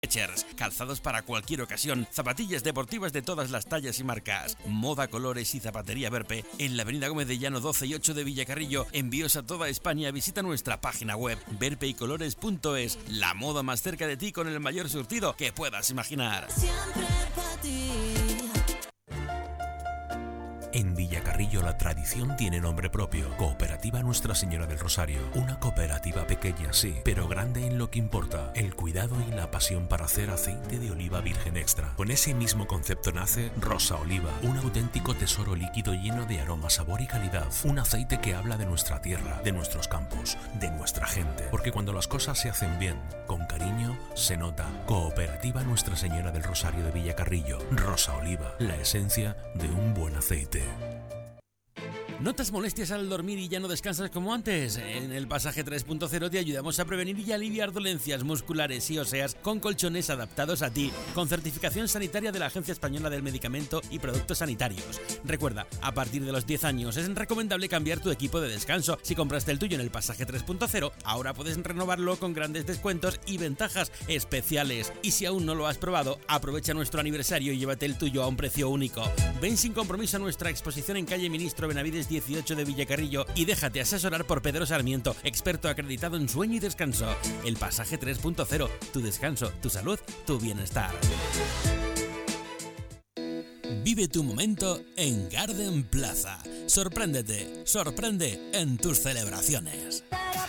Skechers, calzados para cualquier ocasión, zapatillas deportivas de todas las tallas y marcas, moda, colores y zapatería Verpe en la avenida Gómez de Llano 12 y 8 de Villacarrillo. Envíos a toda España. Visita nuestra página web verpeycolores.es, la moda más cerca de ti con el mayor surtido que puedas imaginar. Siempre para ti. En Villacarrillo la tradición tiene nombre propio. Cooperativa Nuestra Señora del Rosario. Una cooperativa pequeña, sí, pero grande en lo que importa: el cuidado y la pasión para hacer aceite de oliva virgen extra. Con ese mismo concepto nace Rosa Oliva, un auténtico tesoro líquido lleno de aroma, sabor y calidad. Un aceite que habla de nuestra tierra, de nuestros campos, de nuestra gente. Porque cuando las cosas se hacen bien, con cariño, se nota. Cooperativa Nuestra Señora del Rosario de Villacarrillo. Rosa Oliva, la esencia de un buen aceite. ¿Notas molestias al dormir y ya no descansas como antes? En el Pasaje 3.0 te ayudamos a prevenir y aliviar dolencias musculares y óseas con colchones adaptados a ti, con certificación sanitaria de la Agencia Española del Medicamento y Productos Sanitarios. Recuerda, a partir de los 10 años es recomendable cambiar tu equipo de descanso. Si compraste el tuyo en el Pasaje 3.0, ahora puedes renovarlo con grandes descuentos y ventajas especiales. Y si aún no lo has probado, aprovecha nuestro aniversario y llévate el tuyo a un precio único. Ven sin compromiso a nuestra exposición en calle Ministro Benavides 18 de Villacarrillo y déjate asesorar por Pedro Sarmiento, experto acreditado en sueño y descanso. El Pasaje 3.0, tu descanso, tu salud, tu bienestar. Vive tu momento en Garden Plaza. Sorpréndete, sorprende en tus celebraciones.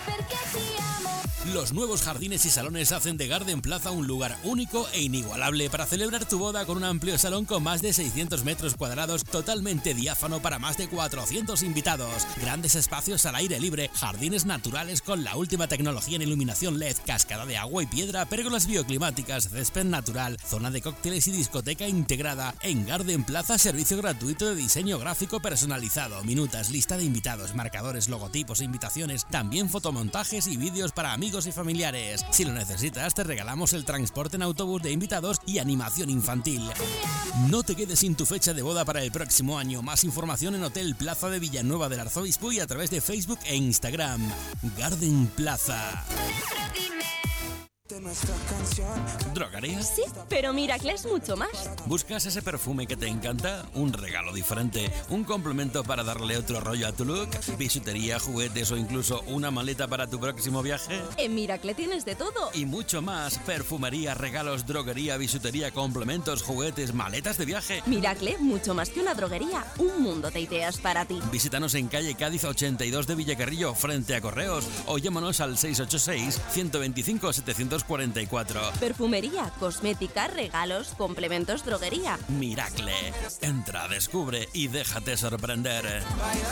Los nuevos jardines y salones hacen de Garden Plaza un lugar único e inigualable para celebrar tu boda, con un amplio salón con más de 600 metros cuadrados, totalmente diáfano para más de 400 invitados, grandes espacios al aire libre, jardines naturales con la última tecnología en iluminación LED, cascada de agua y piedra, pérgolas bioclimáticas, césped natural, zona de cócteles y discoteca integrada. En Garden Plaza, servicio gratuito de diseño gráfico personalizado, minutas, lista de invitados, marcadores, logotipos e invitaciones, también fotomontajes y vídeos para amigos y familiares. Si lo necesitas, te regalamos el transporte en autobús de invitados y animación infantil. No te quedes sin tu fecha de boda para el próximo año. Más información en Hotel Plaza de Villanueva del Arzobispo y a través de Facebook e Instagram. Garden Plaza. ¿Drogaría? Sí, pero Miracle es mucho más. ¿Buscas ese perfume que te encanta? ¿Un regalo diferente? ¿Un complemento para darle otro rollo a tu look? ¿Bisutería, juguetes o incluso una maleta para tu próximo viaje? En Miracle tienes de todo. Y mucho más. Perfumería, regalos, droguería, bisutería, complementos, juguetes, maletas de viaje. Miracle, mucho más que una droguería. Un mundo de ideas para ti. Visítanos en calle Cádiz 82 de Villacarrillo, frente a Correos, o llámanos al 686-125-744. Perfumería, cosmética, regalos, complementos, droguería. Miracle. Entra, descubre y déjate sorprender.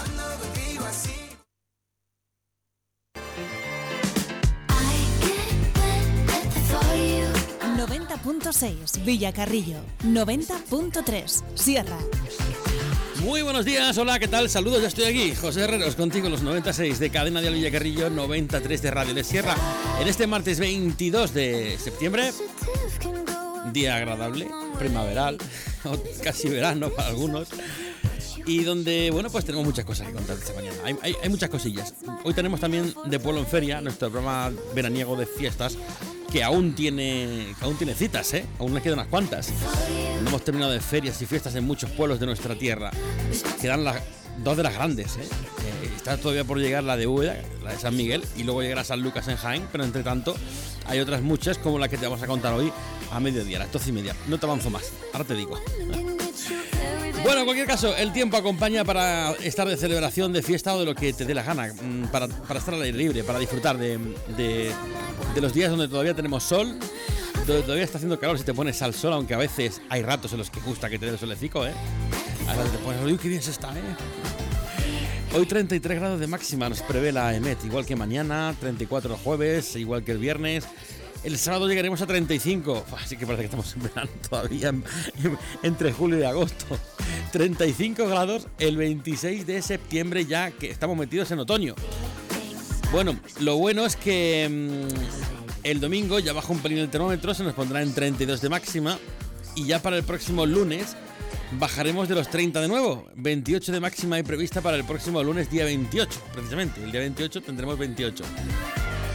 90.6 Villacarrillo, 90.3 Sierra. Muy buenos días, hola, ¿qué tal? Saludos, ya estoy aquí, José Herreros, contigo en los 96 de Cadena de Villacarrillo, 93 de Radio de Sierra. En este martes 22 de septiembre, día agradable, primaveral, o casi verano para algunos, y donde, bueno, pues tenemos muchas cosas que contar esta mañana. Hay muchas cosillas. Hoy tenemos también De Pueblo en Feria, nuestro programa veraniego de fiestas, que aún tiene citas, aún les quedan unas cuantas. No hemos terminado de ferias y fiestas en muchos pueblos de nuestra tierra. Quedan dos de las grandes, está todavía por llegar la de Úbeda, la de San Miguel, y luego llegará San Lucas en Jaén, pero entre tanto hay otras muchas como la que te vamos a contar hoy a mediodía, a las 12:30. No te avanzo más, ahora te digo. Bueno, en cualquier caso, el tiempo acompaña para estar de celebración, de fiesta o de lo que te dé la gana, para estar al aire libre, para disfrutar de los días donde todavía tenemos sol, donde todavía está haciendo calor si te pones al sol, aunque a veces hay ratos en los que gusta que te dé el solecico, Ahora te pones, uy, qué bien se está, Hoy 33 grados de máxima nos prevé la EMET, igual que mañana, 34 el jueves, igual que el viernes. El sábado llegaremos a 35, así que parece que estamos en verano todavía, entre julio y agosto. 35 grados el 26 de septiembre, ya que estamos metidos en otoño. Bueno, lo bueno es que el domingo ya baja un pelín el termómetro, se nos pondrá en 32 de máxima, y ya para el próximo lunes bajaremos de los 30 de nuevo. 28 de máxima hay prevista para el próximo lunes, día 28, precisamente. El día 28 tendremos 28.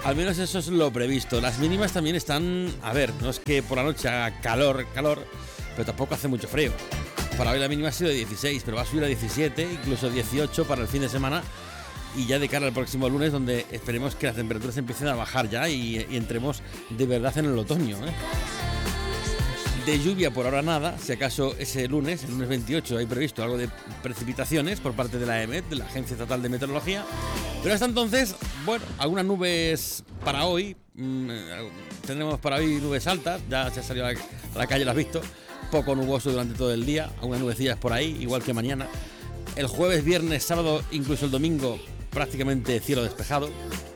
Al menos eso es lo previsto. Las mínimas también están... A ver, no es que por la noche haga calor, pero tampoco hace mucho frío. Para hoy la mínima ha sido de 16, pero va a subir a 17, incluso 18 para el fin de semana. Y ya de cara al próximo lunes, donde esperemos que las temperaturas empiecen a bajar ya y entremos de verdad en el otoño, ¿eh? De lluvia por ahora nada, si acaso ese lunes, el lunes 28, hay previsto algo de precipitaciones por parte de la EMET, de la Agencia Estatal de Meteorología. Pero hasta entonces, bueno, algunas nubes para hoy. Tendremos para hoy nubes altas, ya se ha salido a la calle, lo has visto. Poco nuboso durante todo el día, algunas nubecillas por ahí, igual que mañana. El jueves, viernes, sábado, incluso el domingo, prácticamente cielo despejado.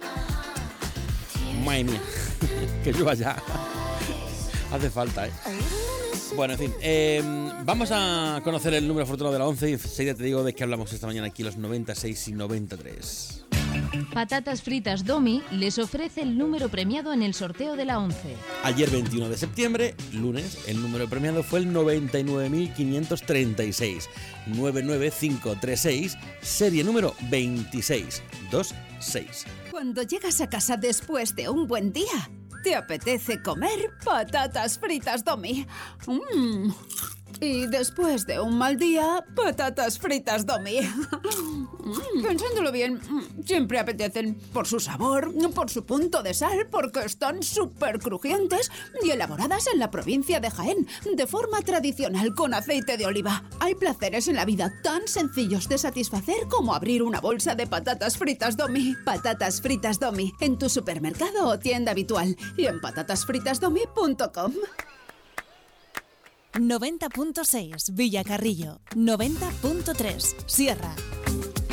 Madre mía, que llueva ya. Hace falta, ¿eh? Bueno, en fin, vamos a conocer el número afortunado de la 11 y enseguida te digo de qué hablamos esta mañana aquí, los 96 y 93. Patatas Fritas Domi les ofrece el número premiado en el sorteo de la 11. Ayer 21 de septiembre, lunes, el número premiado fue el 99.536. 99536, serie número 2626. Cuando llegas a casa después de un buen día, ¿te apetece comer patatas fritas Domi? Y después de un mal día, patatas fritas Domi. Pensándolo bien, siempre apetecen por su sabor, por su punto de sal, porque están súper crujientes y elaboradas en la provincia de Jaén, de forma tradicional con aceite de oliva. Hay placeres en la vida tan sencillos de satisfacer como abrir una bolsa de patatas fritas Domi. Patatas fritas Domi, en tu supermercado o tienda habitual y en patatasfritasdomi.com. 90.6 Villacarrillo, 90.3 Sierra.